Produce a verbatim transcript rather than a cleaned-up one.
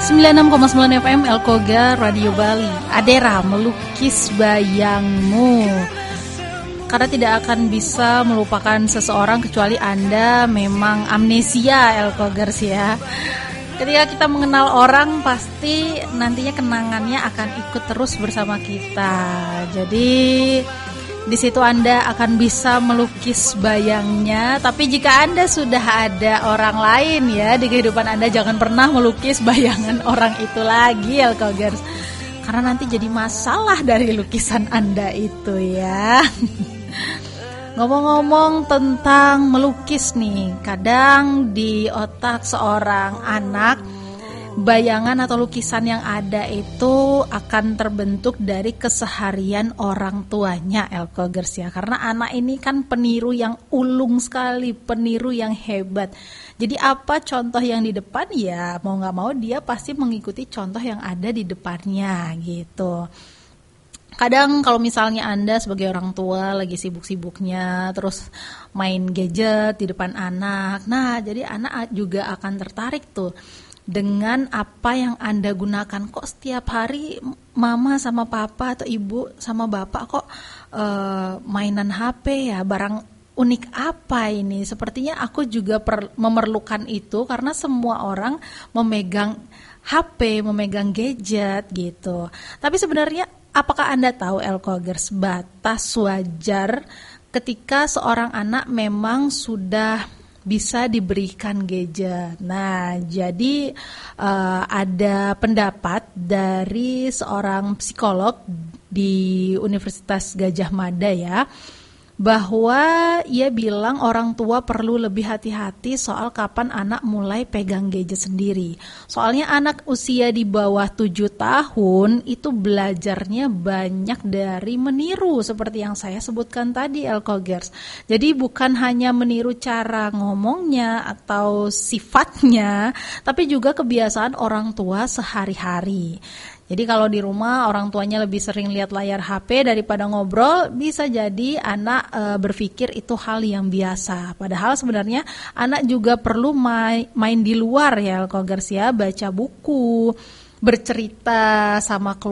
sembilan puluh enam koma sembilan F M Elkoga Radio Bali. Adera melukis bayangmu. Karena tidak akan bisa melupakan seseorang kecuali Anda memang amnesia Elkogers ya. Ketika kita mengenal orang pasti nantinya kenangannya akan ikut terus bersama kita. Jadi di situ Anda akan bisa melukis bayangnya. Tapi jika Anda sudah ada orang lain ya di kehidupan Anda, jangan pernah melukis bayangan orang itu lagi Elkogers. Karena nanti jadi masalah dari lukisan Anda itu ya. Ngomong-ngomong tentang melukis nih, kadang di otak seorang anak bayangan atau lukisan yang ada itu akan terbentuk dari keseharian orang tuanya Elkogers ya. Karena anak ini kan peniru yang ulung sekali, peniru yang hebat. Jadi apa contoh yang di depan ya mau gak mau dia pasti mengikuti contoh yang ada di depannya gitu. Kadang kalau misalnya Anda sebagai orang tua lagi sibuk-sibuknya terus main gadget di depan anak, nah jadi anak juga akan tertarik tuh dengan apa yang Anda gunakan. Kok setiap hari mama sama papa atau ibu sama bapak kok uh, mainan H P ya, barang unik apa ini? Sepertinya aku juga per, memerlukan itu karena semua orang memegang H P, memegang gadget gitu. Tapi sebenarnya apakah Anda tahu Elkogers batas wajar ketika seorang anak memang sudah bisa diberikan gadget? Nah, jadi uh, ada pendapat dari seorang psikolog di Universitas Gadjah Mada ya, bahwa ia bilang orang tua perlu lebih hati-hati soal kapan anak mulai pegang gadget sendiri. Soalnya anak usia di bawah tujuh tahun itu belajarnya banyak dari meniru seperti yang saya sebutkan tadi Elkogers. Jadi bukan hanya meniru cara ngomongnya atau sifatnya, tapi juga kebiasaan orang tua sehari-hari. Jadi kalau di rumah orang tuanya lebih sering lihat layar H P daripada ngobrol, bisa jadi anak e, berpikir itu hal yang biasa. Padahal sebenarnya anak juga perlu main, main di luar ya Elkogers ya, baca buku, bercerita sama keluarga.